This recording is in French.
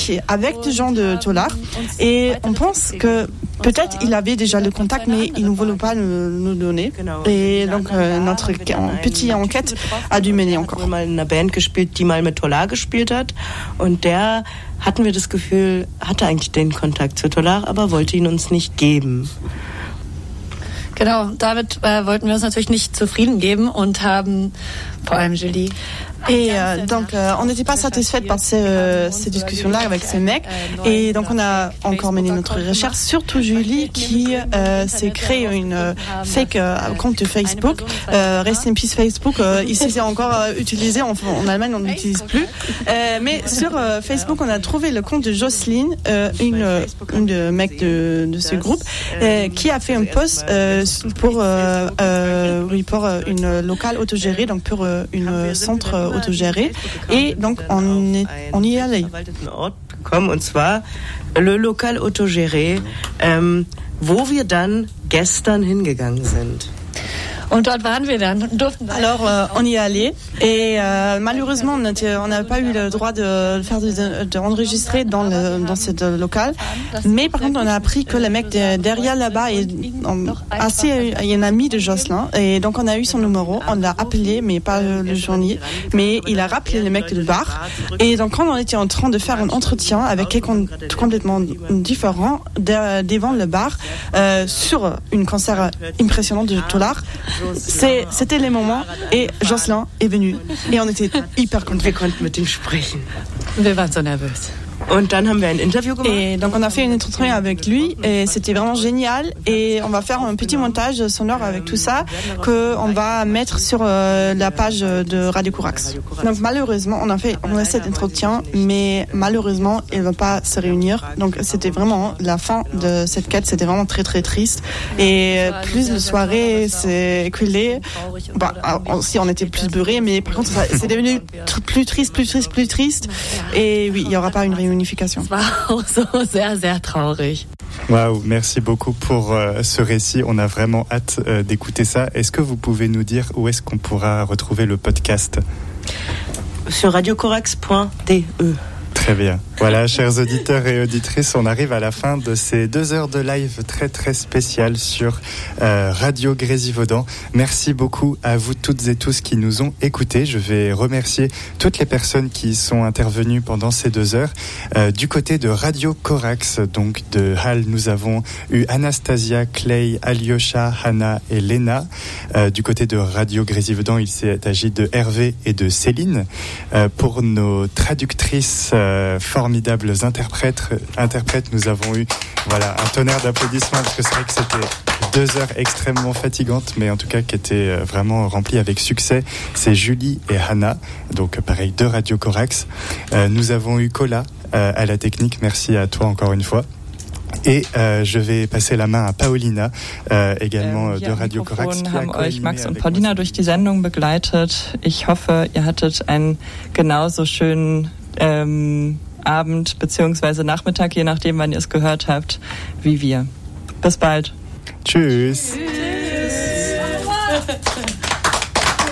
avec des gens de Tolar et on pense que peut-être il avait déjà le contact mais il ne voulait pas nous donner et donc notre petite enquête a dû mener encore. Mal in einer Band gespielt, die mal mit Tolar gespielt hat und der hatten wir das Gefühl, hatte eigentlich den Kontakt zu Tolar, aber wollte ihn uns nicht geben. Genau, damit wollten wir uns natürlich nicht zufrieden geben und haben vor allem Julie. Et donc on n'était pas satisfait par ces discussions-là avec ces mecs et donc on a encore mené notre recherche, surtout Julie qui s'est créé une fake compte de Facebook, Rest in Peace Facebook, ici c'est encore utilisé, en Allemagne on ne l'utilise plus, mais sur Facebook on a trouvé le compte de Jocelyne, une mec de ce groupe, qui a fait un post pour une locale autogérée, donc pour une centre autogéré et donc on y est allé. Und zwar le local autogéré, wo wir dann gestern hingegangen sind. Und dort waren wir dann und durften dann. Alors on y est allé et malheureusement on n'a pas eu le droit d'enregistrer dans ce local, mais par contre on a appris que le mec derrière là-bas est un ami de Jocelyn et donc on a eu son numéro, on l'a appelé mais pas le journalier, mais il a rappelé le mec du bar et donc quand on était en train de faire un entretien avec quelqu'un complètement différent devant le bar sur une concert impressionnant de Tolar. C'était les moments et Jocelyn est venu et on était hyper contents. Wir konnten mit ihm sprechen. Wir waren so nervös. Und dann haben wir ein Interview gemacht. Et donc on a fait une entretien avec lui et c'était vraiment génial et on va faire un petit montage sonore avec tout ça qu'on va mettre sur la page de Radio Corax. Donc malheureusement on a cet entretien mais malheureusement il ne va pas se réunir, donc c'était vraiment la fin de cette quête, c'était vraiment très très triste et plus la soirée s'est écoulée, aussi on était plus beurrés mais par contre c'est devenu plus triste et oui il n'y aura pas une réunification. Es war auch so sehr, sehr traurig. Waouh, merci beaucoup pour ce récit. On a vraiment hâte d'écouter ça. Est-ce que vous pouvez nous dire où est-ce qu'on pourra retrouver le podcast ? Sur radiocorax.de. Très bien. Voilà, chers auditeurs et auditrices, on arrive à la fin de ces 2 heures de live très très spéciales sur Radio Grésivaudan. Merci beaucoup à vous toutes et tous qui nous ont écoutés. Je vais remercier toutes les personnes qui sont intervenues pendant ces 2 heures. Du côté de Radio Corax, donc de Halle, nous avons eu Anastasia, Clay, Alyosha, Hannah et Lena. Du côté de Radio Grésivaudan, il s'est agi de Hervé et de Céline. Pour nos traductrices formidables interprètes, nous avons eu un tonnerre d'applaudissements parce que c'est vrai que c'était 2 heures extrêmement fatigantes mais en tout cas qui étaient vraiment remplies avec succès. C'est Julie et Hannah, donc pareil de Radio Corax. Nous avons eu Cola à la technique, merci à toi encore une fois. Et je vais passer la main à Paulina, également de Radio Corax. Hier haben euch Max und Paulina durch die Sendung begleitet. Ich hoffe, ihr hattet einen genauso schönen Abend bzw. Nachmittag, je nachdem, wann ihr es gehört habt, wie wir. Bis bald. Tschüss. Tschüss.